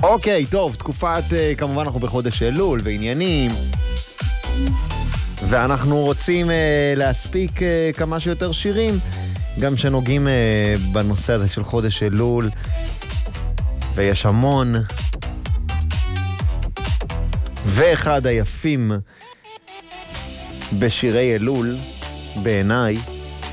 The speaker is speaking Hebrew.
אוקיי, טוב, תקופת, כמובן אנחנו בחודש אלול ועניינים, ואנחנו רוצים להספיק כמה שיותר שירים, גם שנוגעים בנושא הזה של חודש אלול, ויש המון. ואחד היפים בשירי אלול, בעיניי,